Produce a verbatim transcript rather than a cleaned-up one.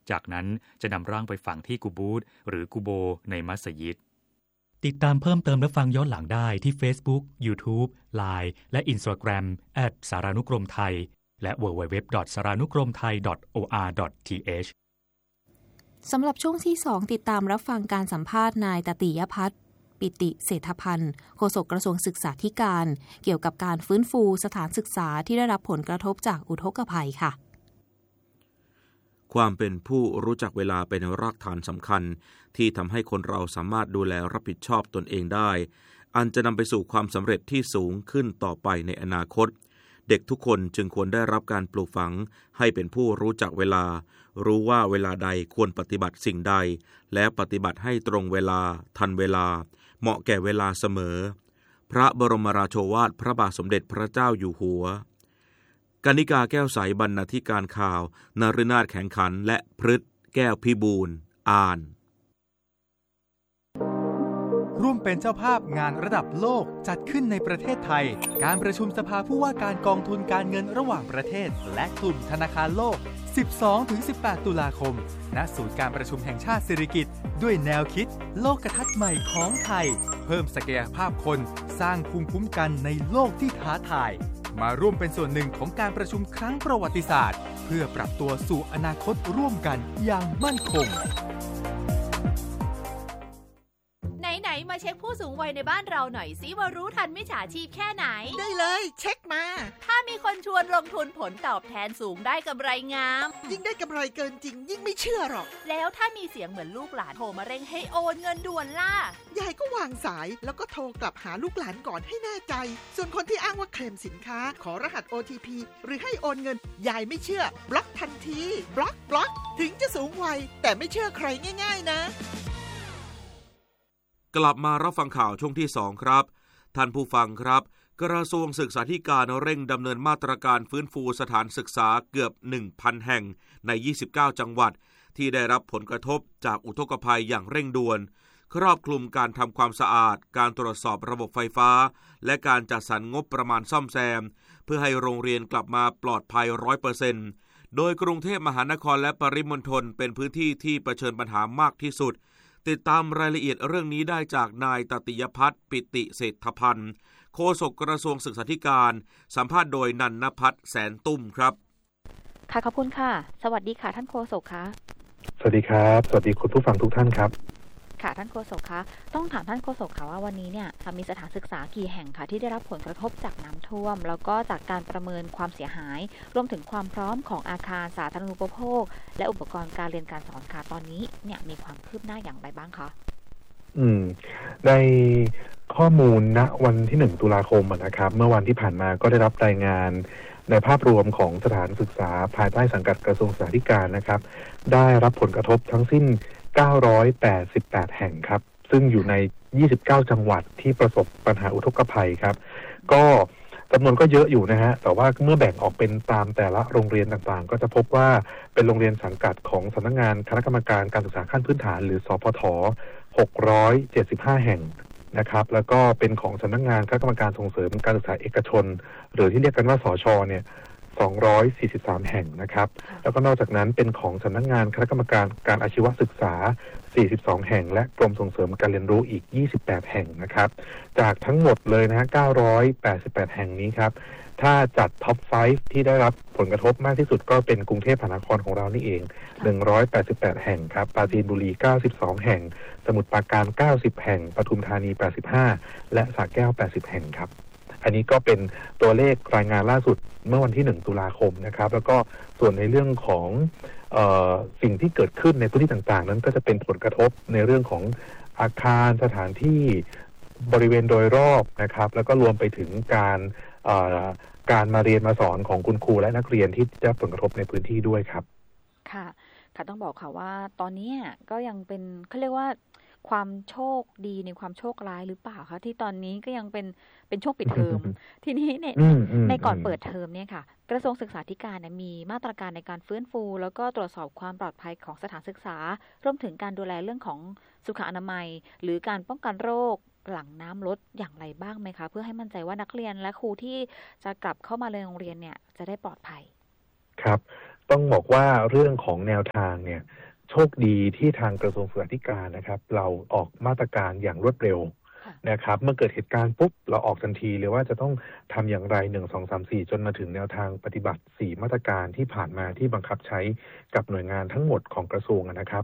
จากนั้นจะนำร่างไปฝังที่กุบูตหรือกุโบในมัสยิดติดตามเพิ่มเติมและฟังย้อนหลังได้ที่ Facebook, YouTube, ไลน์ และ Instagram แอท สารานุกรมไทยและ ดับเบิลยู ดับเบิลยู ดับเบิลยู ดอท สารานุกรมไทย ดอท โอ อาร์ ดอท ที เอชสำหรับช่วงที่สองติดตามรับฟังการสัมภาษณ์นายตติยพัฒน์ปิติเศรษฐพันธ์โฆษกกระทรวงศึกษาธิการเกี่ยวกับการฟื้นฟูสถานศึกษาที่ได้รับผลกระทบจากอุทกภัยค่ะความเป็นผู้รู้จักเวลาเป็นรากฐานสำคัญที่ทำให้คนเราสามารถดูแลรับผิดชอบตนเองได้อันจะนำไปสู่ความสำเร็จที่สูงขึ้นต่อไปในอนาคตเด็กทุกคนจึงควรได้รับการปลูกฝังให้เป็นผู้รู้จักเวลารู้ว่าเวลาใดควรปฏิบัติสิ่งใดและปฏิบัติให้ตรงเวลาทันเวลาเหมาะแก่เวลาเสมอพระบรมราโชวาทพระบาทสมเด็จพระเจ้าอยู่หัวกนิกาแก้วใสบรรณาธิการข่าวนฤนาถแข็งขันและพฤทธิ์แก้วพิบูลย์อ่านร่วมเป็นเจ้าภาพงานระดับโลกจัดขึ้นในประเทศไทยการประชุมสภาผู้ว่าการกองทุนการเงินระหว่างประเทศและกลุ่มธนาคารโลก สิบสองถึงสิบแปด ตุลาคมณศูนย์การประชุมแห่งชาติสิริกิติ์ด้วยแนวคิดโลกทัศน์ใหม่ของไทยเพิ่มศักยภาพคนสร้างภูมิคุ้มกันในโลกที่ท้าทายมาร่วมเป็นส่วนหนึ่งของการประชุมครั้งประวัติศาสตร์เพื่อปรับตัวสู่อนาคตร่วมกันอย่างมั่นคงไหนๆมาเช็คผู้สูงวัยในบ้านเราหน่อยสิว่ารู้ทันมิจฉาชีพแค่ไหนได้เลยเช็คมาถ้ามีคนชวนลงทุนผลตอบแทนสูงได้กำไรงามยิ่งได้กำไรเกินจริงยิ่งไม่เชื่อหรอกแล้วถ้ามีเสียงเหมือนลูกหลานโทรมาเร่งให้โอนเงินด่วนล่ะยายก็วางสายแล้วก็โทรกลับหาลูกหลานก่อนให้แน่ใจส่วนคนที่อ้างว่าเคลมสินค้าขอรหัส โอ ที พี หรือให้โอนเงินยายไม่เชื่อบล็อกทันทีบล็อกบล็อกถึงจะสูงวัยแต่ไม่เชื่อใครง่ายๆนะกลับมารับฟังข่าวช่วงที่สองครับท่านผู้ฟังครับกระทรวงศึกษาธิการเร่งดำเนินมาตรการฟื้นฟูสถานศึกษาเกือบ หนึ่งพัน แห่งในยี่สิบเก้าจังหวัดที่ได้รับผลกระทบจากอุทกภัยอย่างเร่งด่วนครอบคลุมการทำความสะอาดการตรวจสอบระบบไฟฟ้าและการจัดสรรงบประมาณซ่อมแซมเพื่อให้โรงเรียนกลับมาปลอดภัย ร้อยเปอร์เซ็นต์ โดยกรุงเทพมหานครและปริมณฑลเป็นพื้นที่ที่เผชิญปัญหามากที่สุดติดตามรายละเอียดเรื่องนี้ได้จากนายตติยพัฒน์ปิติเศรษฐพันธ์โฆษกกระทรวงศึกษาธิการสัมภาษณ์โดยนันนภัทรแสนตุ้มครับค่ะขอบคุณค่ะสวัสดีค่ะท่านโฆษกคะสวัสดีครับสวัสดีคุณผู้ฟังทุกท่านครับค่ะท่านโฆษกคะต้องถามท่านโฆษกค่ะว่าวันนี้เนี่ยมีสถานศึกษากี่แห่งคะที่ได้รับผลกระทบจากน้ำท่วมแล้วก็จากการประเมินความเสียหายรวมถึงความพร้อมของอาคารสาธารณูปโภคและอุปกรณ์การเรียนการสอนค่ะตอนนี้เนี่ยมีความคืบหน้าอย่างไรบ้างคะอืมในข้อมูลณวันที่หนึ่งตุลาคมนะครับเมื่อวันที่ผ่านมาก็ได้รับรายงานในภาพรวมของสถานศึกษาภายใต้สังกัดกระทรวงศึกษาธิการนะครับได้รับผลกระทบทั้งสิ้นเก้าร้อยแปดสิบแปดแห่งครับซึ่งอยู่ในยี่สิบเก้าจังหวัดที่ประสบปัญหาอุทกภัยครับก็จำนวนก็เยอะอยู่นะฮะแต่ว่าเมื่อแบ่งออกเป็นตามแต่ละโรงเรียนต่างๆก็จะพบว่าเป็นโรงเรียนสังกัดของสำนักงานคณะกรรมการการศึกษาขั้นพื้นฐานหรือสพทหกร้อยเจ็ดสิบห้าแห่งนะครับแล้วก็เป็นของสำนักงานคณะกรรมการส่งเสริมการศึกษาเอกชนหรือที่เรียกกันว่าสชเนี่ยสองร้อยสี่สิบสามแห่งนะครับแล้วก็นอกจากนั้นเป็นของสำนักงานคณะกรรมการการอาชีวศึกษาสี่สิบสองแห่งและกรมส่งเสริมการเรียนรู้อีกยี่สิบแปดแห่งนะครับจากทั้งหมดเลยนะฮะเก้าร้อยแปดสิบแปดแห่งนี้ครับถ้าจัดท็อปไฟว์ที่ได้รับผลกระทบมากที่สุดก็เป็นกรุงเทพมหานครของเรานี่เองหนึ่งร้อยแปดสิบแปดแห่งครับปราจีนบุรีเก้าสิบสองแห่งสมุทรปราการเก้าสิบแห่งปทุมธานีแปดสิบห้าและสระแก้วแปดสิบแห่งครับอันนี้ก็เป็นตัวเลขรายงานล่าสุดเมื่อวันที่หนึ่งตุลาคมนะครับแล้วก็ส่วนในเรื่องของเอ่อสิ่งที่เกิดขึ้นในพื้นที่ต่างๆนั้นก็จะเป็นผลกระทบในเรื่องของอาคารสถานที่บริเวณโดยรอบนะครับแล้วก็รวมไปถึงการเอ่อการมาเรียนมาสอนของคุณครูและนักเรียนที่ได้รับผลกระทบในพื้นที่ด้วยครับค่ะค่ะต้องบอกค่ะว่าตอนนี้ก็ยังเป็นเขาเรียกว่าความโชคดีในความโชคร้ายหรือเปล่าคะที่ตอนนี้ก็ยังเป็นเป็นช่วงปิดเทอม ทีนี้ในในก่อนเปิดเทอมเนี่ยค่ะกระทรวงศึกษาธิการเนี่ยมีมาตรการในการฟื้นฟูแล้วก็ตรวจสอบความปลอดภัยของสถานศึกษารวมถึงการดูแลเรื่องของสุขอนามัยหรือการป้องกันโรคหลังน้ำลดอย่างไรบ้างไหมคะเพื่อให้มั่นใจว่านักเรียนและครูที่จะกลับเข้ามาเรียนโรงเรียนเนี่ยจะได้ปลอดภัยครับต้องบอกว่าเรื่องของแนวทางเนี่ยโชคดีที่ทางกระทรวงศึกษาธิการนะครับเราออกมาตรการอย่างรวดเร็วนะครับเมื่อเกิดเหตุการณ์ปุ๊บเราออกทันทีเลยว่าจะต้องทำอย่างไรหนึ่ง สอง สาม สี่จนมาถึงแนวทางปฏิบัติสี่มาตรการที่ผ่านมาที่บังคับใช้กับหน่วยงานทั้งหมดของกระทรวงนะครับ